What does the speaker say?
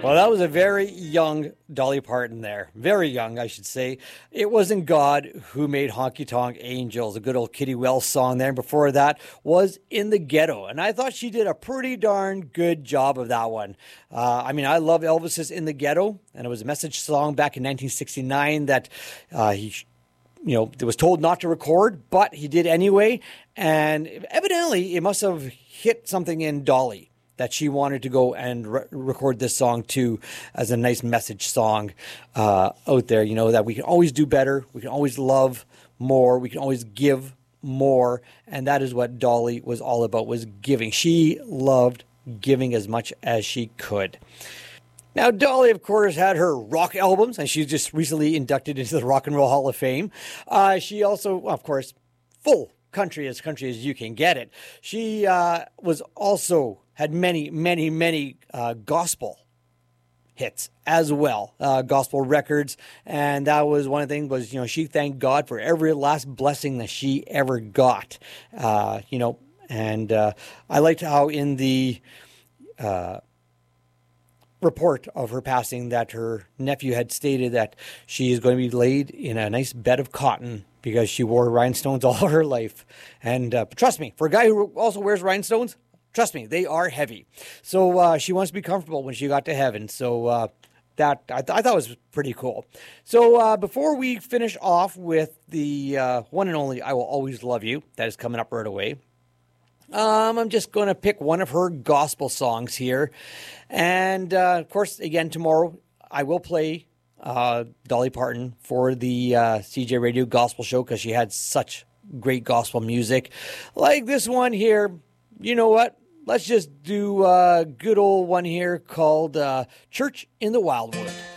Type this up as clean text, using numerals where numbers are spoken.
Well, that was a very young Dolly Parton there. Very young, I should say. It wasn't God who made Honky Tonk Angels, a good old Kitty Wells song there. And before that was In the Ghetto. And I thought she did a pretty darn good job of that one. I love Elvis's In the Ghetto, and it was a message song back in 1969 that he was told not to record, but he did anyway. And evidently, it must have hit something in Dolly that she wanted to go and record this song too as a nice message song out there, that we can always do better, we can always love more, we can always give more, and that is what Dolly was all about, was giving. She loved giving as much as she could. Now, Dolly, of course, had her rock albums, and she's just recently inducted into the Rock and Roll Hall of Fame. She also, of course, full country as you can get it. She was also had many, many, many gospel hits as well, gospel records. And that was one of the things was, she thanked God for every last blessing that she ever got, and I liked how in the report of her passing that her nephew had stated that she is going to be laid in a nice bed of cotton because she wore rhinestones all her life. And trust me, for a guy who also wears rhinestones, trust me, they are heavy. So she wants to be comfortable when she got to heaven. So that I thought was pretty cool. So before we finish off with the one and only I Will Always Love You, that is coming up right away, I'm just going to pick one of her gospel songs here. And of course, again, tomorrow I will play Dolly Parton for the CJ Radio Gospel Show because she had such great gospel music. Like this one here, you know what? Let's just do a good old one here called Church in the Wildwood.